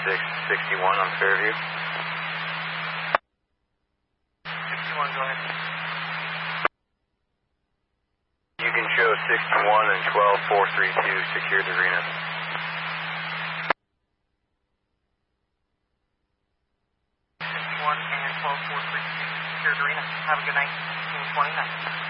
61 on Fairview. 61, go ahead. You can show 61 and 12432 secure the arena. 61 and 12432 secure the arena. Have a good night. Team 29.